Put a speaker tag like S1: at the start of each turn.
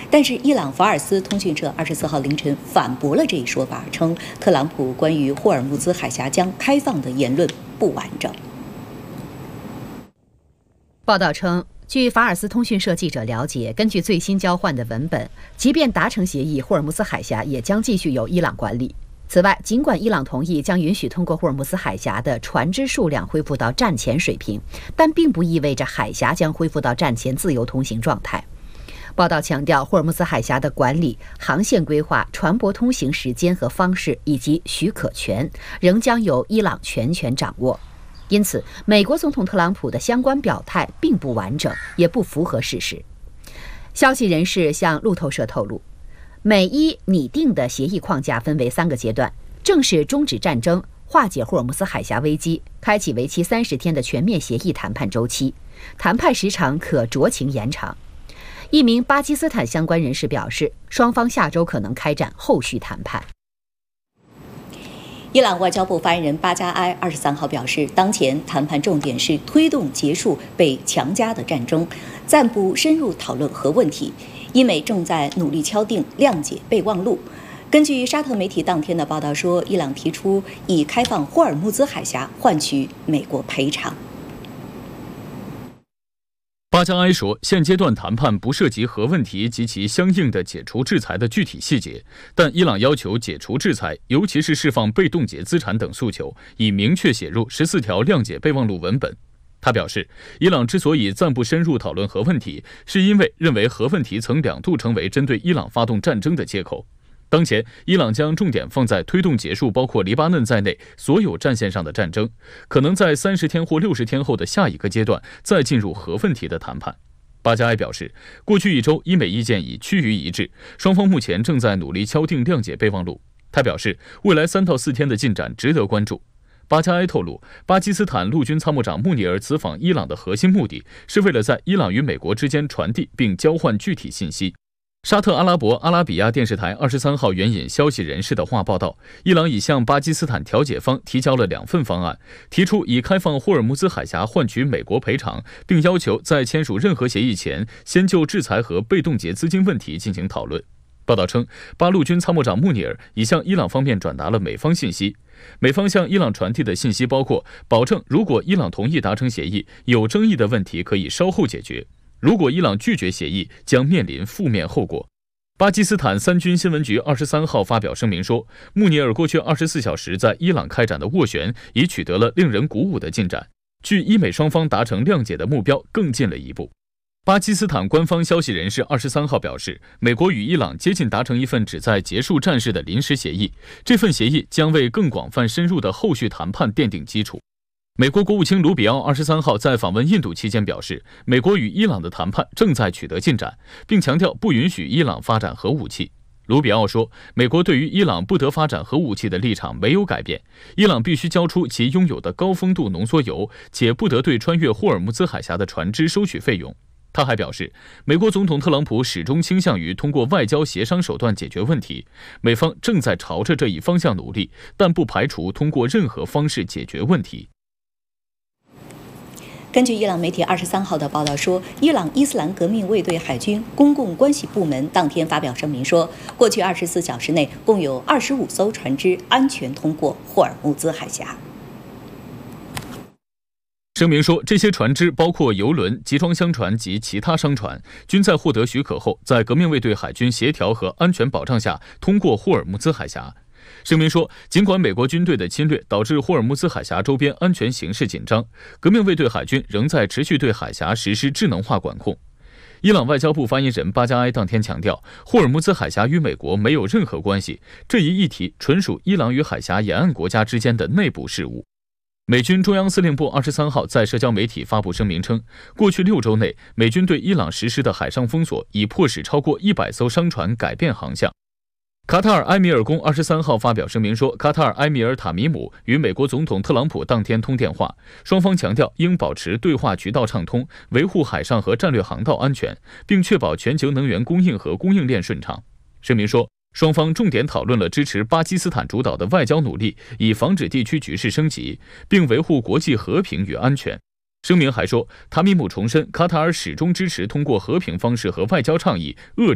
S1: 但是伊朗法尔斯通讯社24号凌晨反驳了这一说法，称特朗普关于霍尔木兹海峡将开放的言论不完整。
S2: 报道称，据法尔斯通讯社记者了解，根据最新交换的文本，即便达成协议，霍尔木兹海峡也将继续由伊朗管理。此外，尽管伊朗同意将允许通过霍尔木兹海峡的船只数量恢复到战前水平，但并不意味着海峡将恢复到战前自由通行状态。报道强调，霍尔木兹海峡的管理、航线规划、船舶通行时间和方式以及许可权仍将由伊朗全权掌握。因此，美国总统特朗普的相关表态并不完整，也不符合事实。消息人士向路透社透露，美伊拟定的协议框架分为3个阶段：正式终止战争、化解霍尔木兹海峡危机、开启为期30天的全面协议谈判周期，谈判时长可酌情延长。一名巴基斯坦相关人士表示，双方下周可能开展后续谈判。
S1: 伊朗外交部发言人巴加埃23号表示，当前谈判重点是推动结束被强加的战争，暂不深入讨论核问题。伊美正在努力敲定谅解备忘录。根据沙特媒体当天的报道说，伊朗提出以开放霍尔木兹海峡换取美国赔偿。
S3: 巴加埃说，现阶段谈判不涉及核问题及其相应的解除制裁的具体细节，但伊朗要求解除制裁，尤其是释放被冻结资产等诉求，已明确写入14条谅解备忘录文本。他表示，伊朗之所以暂不深入讨论核问题，是因为认为核问题曾2度成为针对伊朗发动战争的借口。当前，伊朗将重点放在推动结束包括黎巴嫩在内所有战线上的战争，可能在30天或60天后的下一个阶段再进入核问题的谈判。巴加埃表示，过去1周伊美意见已趋于一致，双方目前正在努力敲定谅解备忘录。他表示，未来3到4天的进展值得关注。巴加埃透露，巴基斯坦陆军参谋长穆尼尔此访伊朗的核心目的是为了在伊朗与美国之间传递并交换具体信息。沙特阿拉伯阿拉比亚电视台23号援引消息人士的话报道，伊朗已向巴基斯坦调解方提交了2份方案，提出以开放霍尔木兹海峡换取美国赔偿，并要求在签署任何协议前，先就制裁和被冻结资金问题进行讨论。报道称，巴陆军参谋长穆尼尔已向伊朗方面转达了美方信息，美方向伊朗传递的信息包括保证，如果伊朗同意达成协议，有争议的问题可以稍后解决。如果伊朗拒绝协议，将面临负面后果。巴基斯坦3军新闻局23号发表声明说，穆尼尔过去24小时在伊朗开展的斡旋已取得了令人鼓舞的进展，距伊美双方达成谅解的目标更近了一步。巴基斯坦官方消息人士23号表示，美国与伊朗接近达成一份旨在结束战事的临时协议，这份协议将为更广泛深入的后续谈判奠定基础。美国国务卿卢比奥23号在访问印度期间表示，美国与伊朗的谈判正在取得进展，并强调不允许伊朗发展核武器。卢比奥说，美国对于伊朗不得发展核武器的立场没有改变，伊朗必须交出其拥有的高丰度浓缩铀，且不得对穿越霍尔木兹海峡的船只收取费用。他还表示，美国总统特朗普始终倾向于通过外交协商手段解决问题，美方正在朝着这一方向努力，但不排除通过任何方式解决问题。
S1: 根据伊朗媒体23号的报道说，伊朗伊斯兰革命卫队海军公共关系部门当天发表声明说，过去24小时内共有25艘船只安全通过霍尔木兹海峡。
S3: 声明说，这些船只包括油轮、集装箱船及其他商船，均在获得许可后，在革命卫队海军协调和安全保障下通过霍尔木兹海峡。声明说，尽管美国军队的侵略导致霍尔木兹海峡周边安全形势紧张，革命卫队海军仍在持续对海峡实施智能化管控。伊朗外交部发言人巴加埃当天强调，霍尔木兹海峡与美国没有任何关系，这一议题纯属伊朗与海峡沿岸国家之间的内部事务。美军中央司令部23号在社交媒体发布声明称，过去6周内，美军对伊朗实施的海上封锁已迫使超过100艘商船改变航向。卡塔尔埃米尔宫23号发表声明说，卡塔尔埃米尔塔米姆与美国总统特朗普当天通电话，双方强调应保持对话渠道畅通，维护海上和战略航道安全，并确保全球能源供应和供应链顺畅。声明说，双方重点讨论了支持巴基斯坦主导的外交努力，以防止地区局势升级，并维护国际和平与安全。声明还说，塔米姆重申卡塔尔始终支持通过和平方式和外交倡议遏制